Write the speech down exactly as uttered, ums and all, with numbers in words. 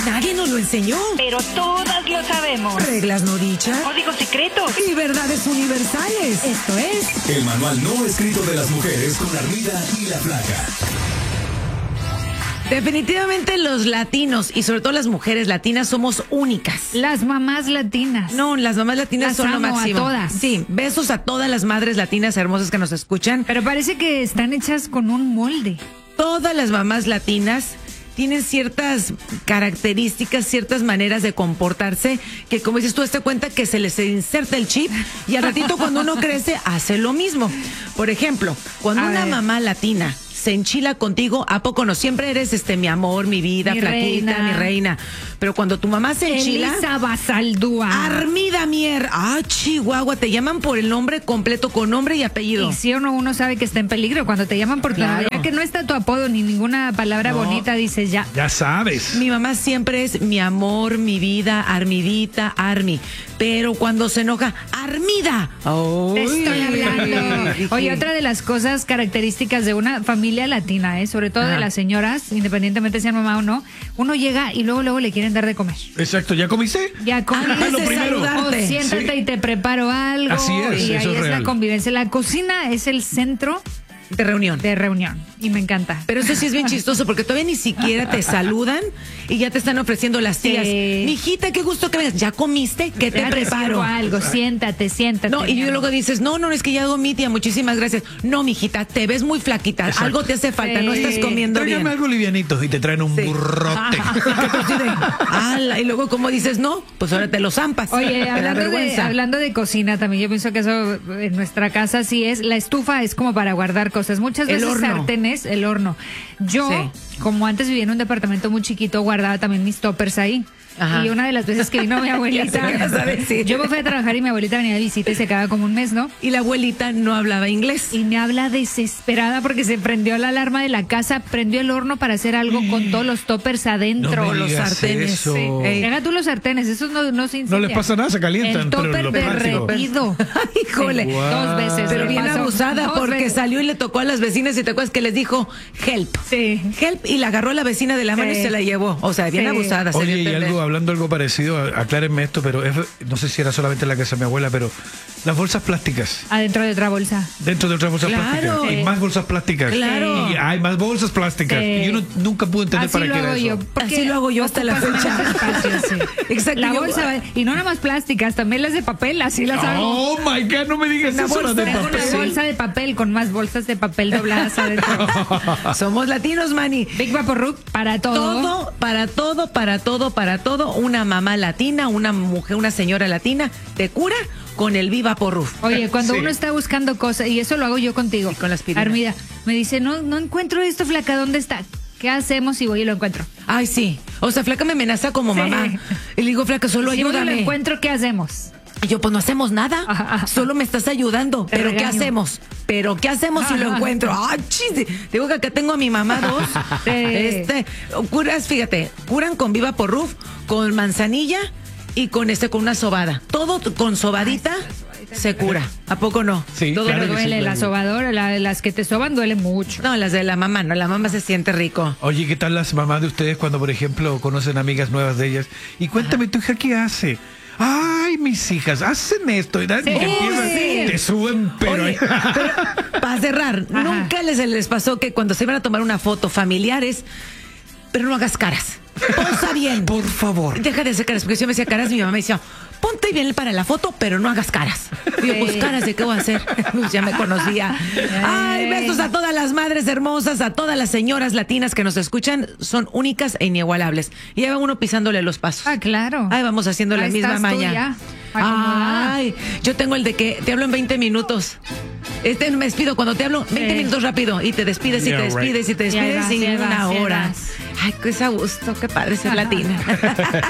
Nadie nos lo enseñó. Pero todas lo sabemos. Reglas no dichas. Códigos secretos. Y verdades universales. Esto es... El manual no escrito de las mujeres con Armida y la Flaca. Definitivamente los latinos y sobre todo las mujeres latinas somos únicas. Las mamás latinas. No, las mamás latinas Las son lo amo a máximo. todas. Sí, besos a todas las madres latinas hermosas que nos escuchan. Pero parece que están hechas con un molde. Todas las mamás latinas tienen ciertas características, ciertas maneras de comportarse, que como dices tú, te das cuenta que se les inserta el chip y al ratito cuando uno crece hace lo mismo. Por ejemplo, cuando A una ver. mamá latina se enchila contigo, ¿a poco no? Siempre eres este mi amor, mi vida, Mi flaquita, reina. mi reina. Pero cuando tu mamá se enchila... Elisa Basaldúa. Armida Mier, ah, Chihuahua, te llaman por el nombre completo, con nombre y apellido. Y si uno, uno sabe que está en peligro cuando te llaman por Claro. claro. Ya que no está tu apodo ni ninguna palabra No. bonita, dices ya. Ya sabes. Mi mamá siempre es mi amor, mi vida, Armidita, Armi. Pero cuando se enoja, Armida. Te estoy Ay. hablando. Dije, Oye, otra de las cosas características de una familia latina, ¿eh? Sobre todo Ajá. de las señoras, independientemente sean mamá o no, uno llega y luego luego le quieren dar de comer. Exacto, ¿ya comiste? Ya comiste. Antes lo de primero. O saludarte. siéntate y te preparo algo. Así es, y ahí eso es es la real. convivencia. La cocina es el centro De reunión. de reunión y me encanta. Pero eso sí es bien chistoso porque todavía ni siquiera te saludan y ya te están ofreciendo las tías. Sí. Mijita, qué gusto que vengas. ¿Ya comiste? ¿Qué te Ya preparo? sirvo algo, siéntate, siéntate. No, y mi amor. luego dices, no, no, es que ya hago mi tía, muchísimas gracias. No, mijita, te ves muy flaquita. Exacto. Algo te hace falta, Sí. no estás comiendo bien. Tráigame algo livianito y te traen un Sí. burrote. Así de, ala, y luego como dices, no, pues ahora te lo zampas. Oye, Te da hablando de, vergüenza. hablando de cocina también, yo pienso que eso en nuestra casa sí es, la estufa es como para guardar cosas. Muchas El veces horno. sartenes, el horno. Yo, Sí. como antes vivía en un departamento muy chiquito, guardaba también mis toppers ahí. Ajá. Y una de las veces que vino mi abuelita, Ya sé qué vas a decir. yo me fui a trabajar y mi abuelita venía de visita y se quedaba como un mes, ¿no? Y la abuelita no hablaba inglés. Y me habla desesperada porque se prendió la alarma de la casa, prendió el horno para hacer algo con todos los toppers adentro. No me los digas sartenes. eso. Sí. Ey. Deja tú los sartenes, esos no, no se No incendian. les pasa nada, se calientan. El pero topper lo práctico. derretido. Ay, híjole. Sí, Wow. Dos veces. Pero me bien pasó. abusada Dos porque veces. salió y le tocó a las vecinas y te acuerdas que les dijo help. Sí. Help y la agarró a la vecina de la mano Sí. y se la llevó. O sea, bien Sí. abusada. se Oye, dio a y entender. algo, hablando algo parecido, a- aclárenme esto, pero es- no sé si era solamente en la casa de mi abuela, pero las bolsas plásticas. Adentro de otra bolsa. Dentro de otras bolsas Claro. plásticas. Y más bolsas plásticas. Claro. Y hay más bolsas plásticas. Sí. Y uno nunca pudo entender Así para lo qué era hago eso. yo. porque Así lo hago yo hasta la ocupas fecha. menos espacio, sí. Exacto, La yo- bolsa, va- y no nada más plásticas, también las de papel, así las hago. Oh my God, no me digas Una eso, las de bolsa, Tengo papel. una bolsa de papel con más bolsas de papel dobladas adentro. Somos latinos, Manny. Big Vaporrup para todo. Todo, para todo, para todo, para todo. Una mamá latina, una mujer, una señora latina, te cura con el Viva Porruf. Oye, cuando Sí. uno está buscando cosas, y eso lo hago yo contigo. Y con la aspirina. Armida, me dice, no, no encuentro esto, flaca, ¿dónde está? ¿Qué hacemos si voy y lo encuentro? Ay, sí. O sea, Flaca me amenaza como Sí. mamá. Y le digo, Flaca, solo Si voy y lo ayúdame. encuentro, ¿qué hacemos? Y yo, pues no hacemos nada. Ajá. Solo me estás ayudando. Te ¿Pero qué regaño. hacemos? ¿Pero qué hacemos si lo Ajá. encuentro? Ah, chis. Digo que acá tengo a mi mamá dos. Sí. Este, curas, fíjate, curan con Viva Porruf, con manzanilla y con este, con una sobada. Todo con sobadita se cura. ¿A poco no? Sí, Todo claro Pero que sí, duele, claro. la sobadora, la- las que te soban duele mucho. No, las de la mamá, no, la mamá se siente rico. Oye, ¿qué tal las mamás de ustedes cuando, por ejemplo, conocen amigas nuevas de ellas? Y cuéntame, ¿tu hija qué hace? Ay, mis hijas, hacen esto. Y dan- Sí, y empiezan, sí. te suben, pero... Oye, pero para cerrar, Ajá. nunca les, les pasó que cuando se iban a tomar una foto familiares, pero no hagas caras. Posa bien. Por favor. Deja de hacer caras, porque si yo me hacía caras, mi mamá me decía, ponte bien para la foto, pero no hagas caras. Digo, pues caras de qué voy a hacer. Pues ya me conocía. Ay, besos a todas las madres hermosas, a todas las señoras latinas que nos escuchan, son únicas e inigualables. Y ahí va uno pisándole los pasos. Ah, claro. Ahí vamos haciendo la Ahí misma estás tú maña. ya, acomodada. Ay, yo tengo el de que te hablo en veinte minutos. Este me despido cuando te hablo veinte Sí. minutos rápido y te despides y Yeah, te right. despides y te Y ahí despides vas, y y ahí una vas, y ahí hora. vas. Ay, qué a gusto, qué padre ser Ajá. latina.